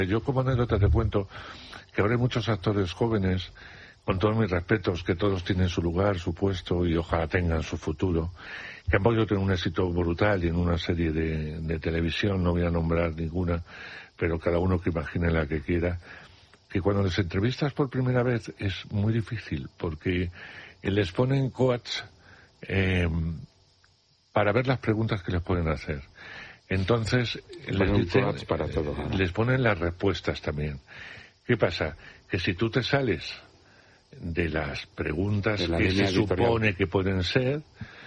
Yo como anécdota te cuento que ahora hay muchos actores jóvenes, con todos mis respetos, que todos tienen su lugar, su puesto y ojalá tengan su futuro, que han podido tener un éxito brutal y en una serie de televisión, no voy a nombrar ninguna, pero cada uno que imagine la que quiera, que cuando les entrevistas por primera vez es muy difícil porque les ponen coach para ver las preguntas que les pueden hacer. Entonces les ponen las respuestas también. ¿Qué pasa? Que si tú te sales de las preguntas que se supone que pueden ser,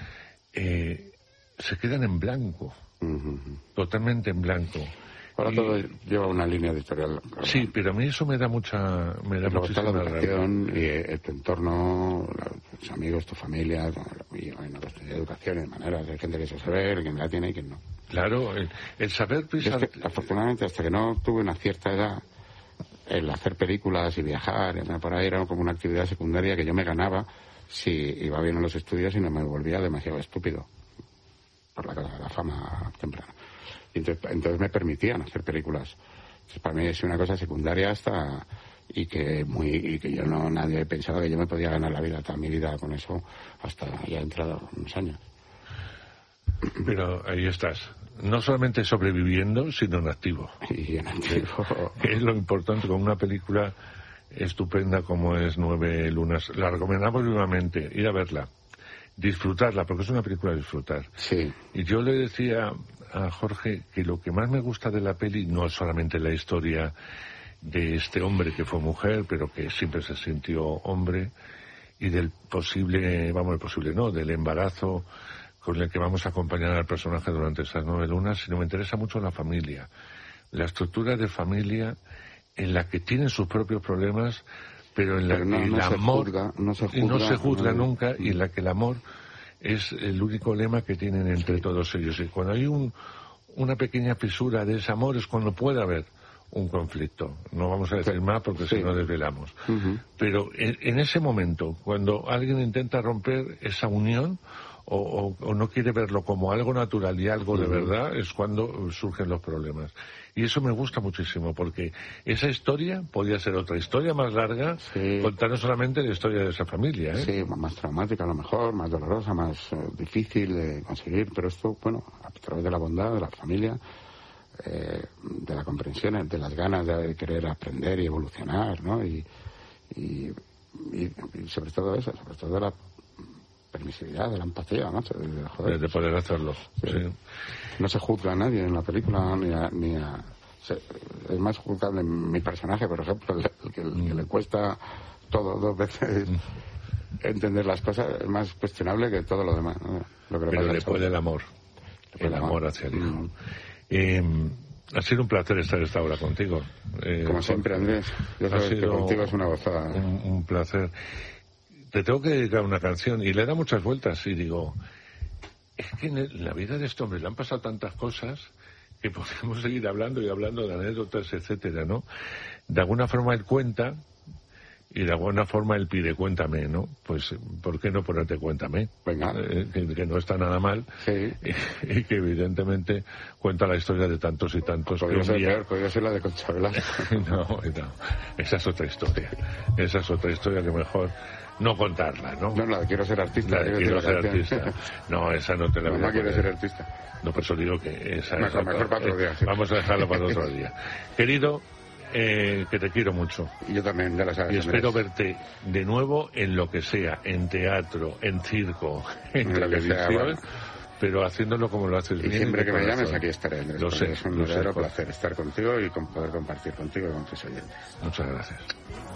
se quedan en blanco, totalmente en blanco. Ahora todo lleva una línea editorial. ¿Verdad? Sí, pero a mí eso me da muchísima está la educación y tu entorno, tus amigos, tu familia, y bueno, educación de maneras, hay gente que se sabe, quien la tiene y quien no. Claro, el saber pisar... Es que, afortunadamente, hasta que no tuve una cierta edad, el hacer películas y viajar, por ahí era como una actividad secundaria que yo me ganaba si iba bien en los estudios y no me volvía demasiado estúpido por la fama temprana. Y entonces me permitían hacer películas. Entonces, para mí es una cosa secundaria hasta... Y que yo nadie pensaba que yo me podía ganar la vida, toda mi vida con eso, hasta ya he entrado unos años. Pero ahí estás. No solamente sobreviviendo, sino en activo. Y en activo. Que es lo importante con una película estupenda como es 9 lunas. La recomendamos vivamente, ir a verla, disfrutarla, porque es una película de disfrutar. Sí. Y yo le decía a Jorge que lo que más me gusta de la peli no es solamente la historia de este hombre que fue mujer, pero que siempre se sintió hombre, y del del embarazo con el que vamos a acompañar al personaje durante esas 9 lunas, sino me interesa mucho la familia, la estructura de familia en la que tienen sus propios problemas, pero en la que el amor no se juzga nunca, y en la que el amor es el único lema que tienen entre todos ellos. Y cuando hay una pequeña fisura de ese amor es cuando puede haber un conflicto. No vamos a decir más porque si no desvelamos. Pero en ese momento, cuando alguien intenta romper esa unión o no quiere verlo como algo natural y algo de verdad, es cuando surgen los problemas. Y eso me gusta muchísimo, porque esa historia podía ser otra historia más larga, contando solamente la historia de esa familia. Sí, más traumática a lo mejor, más dolorosa, más difícil de conseguir, pero esto, bueno, a través de la bondad, de la familia, de la comprensión, de las ganas de querer aprender y evolucionar, ¿no? Y sobre todo eso, sobre todo la permisividad, de la empatía, ¿no? De poder hacerlo. Sí. No se juzga a nadie en la película, es más juzgable mi personaje, por ejemplo, el que le cuesta todo 2 veces entender las cosas, es más cuestionable que todo lo demás, ¿no? Pero le puede el amor hacia el hijo. Ha sido un placer estar esta hora contigo. Como siempre, Andrés, ya sabes que contigo es una gozada. Un placer. Te tengo que dedicar una canción y le da muchas vueltas y digo, es que en la vida de este hombre le han pasado tantas cosas que podemos seguir hablando y hablando de anécdotas, etcétera, ¿no? De alguna forma él cuenta y de alguna forma él pide cuéntame, ¿no? Pues, ¿por qué no ponerte cuéntame? Venga. Que no está nada mal. Sí. Y que evidentemente cuenta la historia de tantos y tantos. Podría ser la de Concha Velasco. No, esa es otra historia. Esa es otra historia que mejor no contarla, ¿no? No, quiero ser artista. Quiero ser artista. No, esa no te la voy a poner. Quiere ser artista. No, por eso digo que esa mejor para otro día. Sí. Vamos a dejarlo para otro día. Querido, que te quiero mucho. Y yo también, ya lo sabes. Y espero verte de nuevo en lo que sea, en teatro, en circo, en televisión, pero haciéndolo como lo haces bien. Y siempre que me llames aquí estaré, Andrés. Lo sé. Es un verdadero placer estar contigo y poder compartir contigo y con tus oyentes. Muchas gracias.